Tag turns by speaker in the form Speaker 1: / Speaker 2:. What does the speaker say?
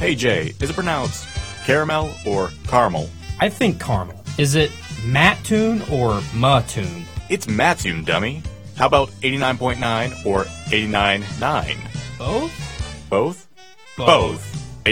Speaker 1: Hey Jay, is it pronounced caramel or caramel?
Speaker 2: I think caramel. Is it Mattoon or Mattoon?
Speaker 1: It's Mattoon, dummy. How about 89.9 or 89.9?
Speaker 2: Both?
Speaker 1: Both?
Speaker 2: Both.